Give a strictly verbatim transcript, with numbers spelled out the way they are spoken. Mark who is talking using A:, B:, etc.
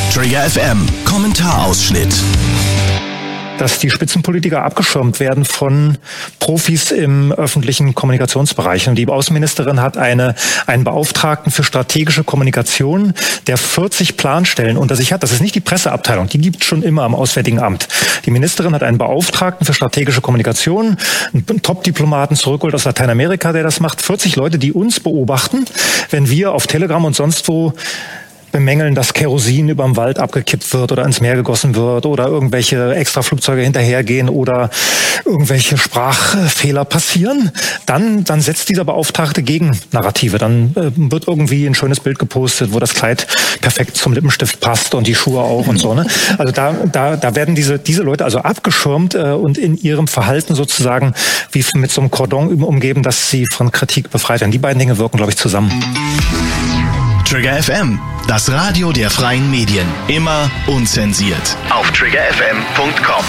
A: Trigger F M, Kommentarausschnitt.
B: Dass die Spitzenpolitiker abgeschirmt werden von Profis im öffentlichen Kommunikationsbereich. Und die Außenministerin hat eine, einen Beauftragten für strategische Kommunikation, der vierzig Planstellen unter sich hat. Das ist nicht die Presseabteilung, die gibt es schon immer am Auswärtigen Amt. Die Ministerin hat einen Beauftragten für strategische Kommunikation, einen Top-Diplomaten zurückgeholt aus Lateinamerika, der das macht. vierzig Leute, die uns beobachten, wenn wir auf Telegram und sonst wo bemängeln, dass Kerosin überm Wald abgekippt wird oder ins Meer gegossen wird oder irgendwelche Extraflugzeuge hinterhergehen oder irgendwelche Sprachfehler passieren, dann, dann setzt dieser Beauftragte Gegennarrative. Dann äh, wird irgendwie ein schönes Bild gepostet, wo das Kleid perfekt zum Lippenstift passt und die Schuhe auch und so. Ne? Also da, da, da werden diese, diese Leute also abgeschirmt äh, und in ihrem Verhalten sozusagen wie mit so einem Cordon umgeben, dass sie von Kritik befreit werden. Die beiden Dinge wirken, glaube ich, zusammen.
A: Trigger F M, das Radio der freien Medien. Immer unzensiert. Auf trigger f m punkt com.